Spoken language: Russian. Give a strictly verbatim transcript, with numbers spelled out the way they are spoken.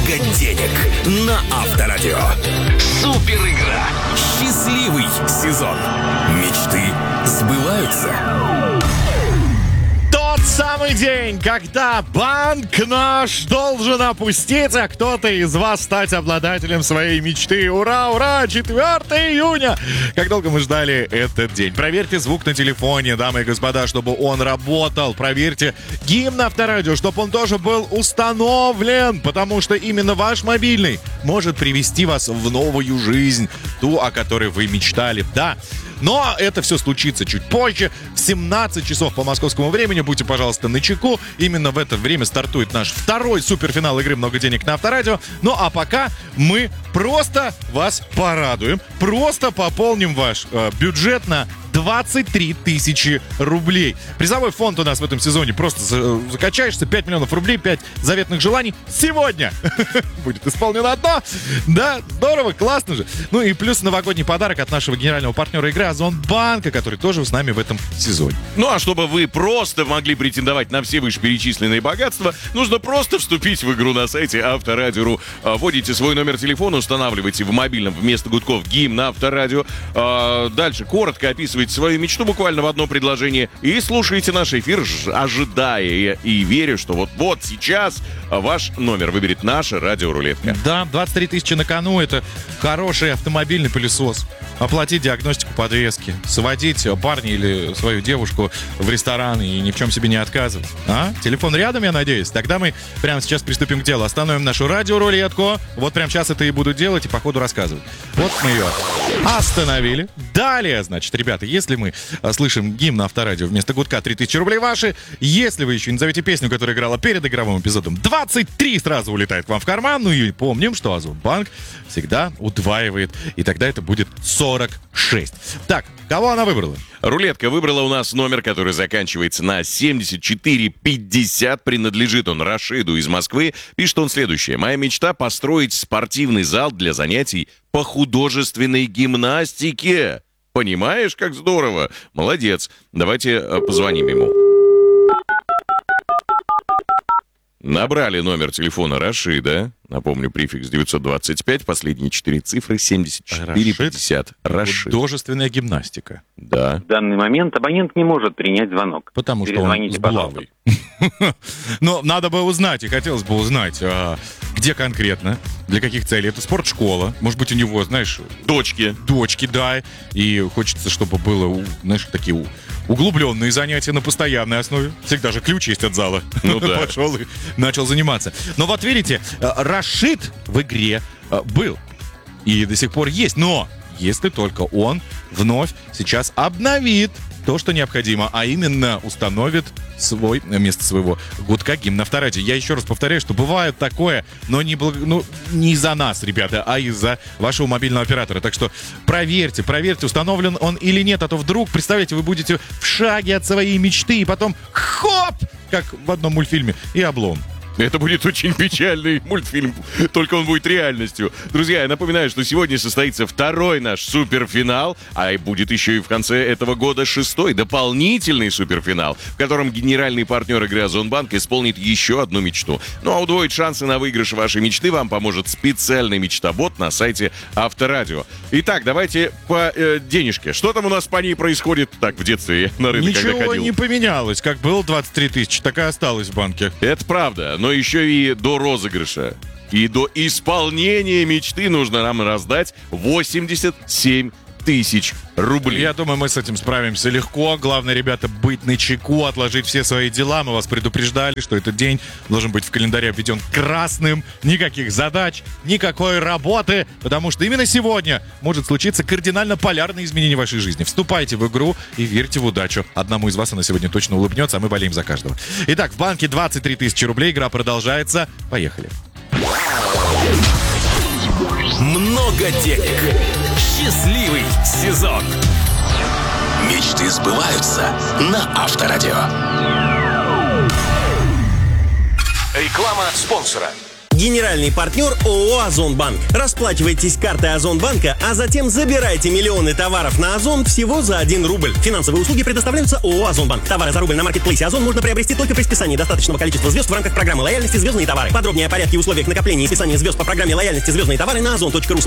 много денег на Авторадио. Супер игра. Счастливый сезон. Мечты сбываются. Тот самый день, когда банк наш должен опуститься, а кто-то из вас стать обладателем своей мечты. Ура, ура! четвёртого июня! Как долго мы ждали этот день. Проверьте звук на телефоне, дамы и господа, чтобы он работал. Проверьте гимн Авторадио, чтобы он тоже был установлен, потому что именно ваш мобильный может привести вас в новую жизнь, ту, о которой вы мечтали. Да. Но это все случится чуть позже, в семнадцать часов по московскому времени. Будьте, пожалуйста, начеку. Именно в это время стартует наш второй суперфинал игры «Много денег» на Авторадио. Ну а пока мы просто вас порадуем. Просто пополним ваш э, бюджет на двадцать три тысячи рублей. Призовой фонд у нас в этом сезоне просто закачаешься. пять миллионов рублей, пять заветных желаний. Сегодня будет исполнено одно. Да, здорово, классно же. Ну и плюс новогодний подарок от нашего генерального партнера игры Озонбанка, который тоже с нами в этом сезоне. Ну а чтобы вы просто могли претендовать на все вышеперечисленные богатства, нужно просто вступить в игру на сайте Авторадио.ру. Вводите свой номер телефона, устанавливайте в мобильном вместо гудков гимн Авторадио. Дальше коротко описывайте свою мечту буквально в одно предложение и слушайте наш эфир, ожидая и верю, что вот-вот сейчас ваш номер выберет наша радиорулетка. Да, двадцать три тысячи на кону. Это хороший автомобильный пылесос. Оплатить диагностику подвески, сводить парня или свою девушку в ресторан и ни в чем себе не отказывать. А? Телефон рядом, я надеюсь? Тогда мы прямо сейчас приступим к делу. Остановим нашу радиорулетку. Вот прямо сейчас это и буду делать и по ходу рассказывать. Вот мы ее остановили. Далее, значит, ребята, если мы слышим гимн на Авторадио вместо гудка, три тысячи рублей ваши. Если вы еще не назовете песню, которая играла перед игровым эпизодом, двадцать три сразу улетает к вам в карман. Ну и помним, что Озонбанк всегда удваивает. И тогда это будет сорок шесть. Так, кого она выбрала? Рулетка выбрала у нас номер, который заканчивается на семьдесят четыре пятьдесят. Принадлежит он Рашиду из Москвы. Пишет он следующее. Моя мечта — построить спортивный зал для занятий по художественной гимнастике. Понимаешь, как здорово? Молодец. Давайте позвоним ему. Набрали номер телефона Рашида. Напомню, префикс девятьсот двадцать пять, последние четыре цифры семьдесят четыре пятьдесят. Рашид. Художественная гимнастика. Да. В данный момент абонент не может принять звонок. Потому что он с булавой. Но надо бы узнать, и хотелось бы узнать, где конкретно, для каких целей. Это спортшкола. Может быть, у него, знаешь... Дочки. Дочки, да. И хочется, чтобы было, знаешь, такие углубленные занятия на постоянной основе. Всегда же ключ есть от зала. Ну да. Пошел и начал заниматься. Но вот видите, Рашид в игре был. И до сих пор есть. Но если только он вновь сейчас обновит то, что необходимо, а именно установит свой, вместо своего гудка гимн Авторадио. Я еще раз повторяю, что бывает такое, но не, благ... ну, не из-за нас, ребята, а из-за вашего мобильного оператора. Так что проверьте, проверьте, установлен он или нет, а то вдруг, представляете, вы будете в шаге от своей мечты, и потом хоп, как в одном мультфильме, и облом. Это будет очень печальный мультфильм, только он будет реальностью. Друзья, я напоминаю, что сегодня состоится второй наш суперфинал, а и будет еще и в конце этого года шестой, дополнительный суперфинал, в котором генеральный партнер игры Озонбанк исполнит еще одну мечту. Ну а удвоить шансы на выигрыш вашей мечты вам поможет специальный мечтобот на сайте Авторадио. Итак, давайте по э, денежке. Что там у нас по ней происходит? Так, в детстве я на рынок когда ходил. Ничего не поменялось. Как было двадцать три тысячи, так и осталось в банке. Это правда. Но еще и до розыгрыша, и до исполнения мечты нужно нам раздать восемьдесят семь тысяч рублей. Я думаю, мы с этим справимся легко. Главное, ребята, быть начеку, отложить все свои дела. Мы вас предупреждали, что этот день должен быть в календаре обведен красным. Никаких задач, никакой работы, потому что именно сегодня может случиться кардинально полярное изменение вашей жизни. Вступайте в игру и верьте в удачу. Одному из вас она сегодня точно улыбнется, а мы болеем за каждого. Итак, в банке двадцать три тысячи рублей. Игра продолжается. Поехали. Много денег. Счастливый сезон. Мечты сбываются на Авторадио. Реклама спонсора. Генеральный партнер ООО «Озонбанк». Расплачивайтесь картой Озонбанка, а затем забирайте миллионы товаров на Озон всего за один рубль. Финансовые услуги предоставляются ООО «Озонбанк». Товары за рубль на маркетплейсе Озон можно приобрести только при списании достаточного количества звезд в рамках программы лояльности «Звездные товары». Подробнее о порядке и условиях накопления и списания звезд по программе лояльности «Звездные товары» на озон точка ру.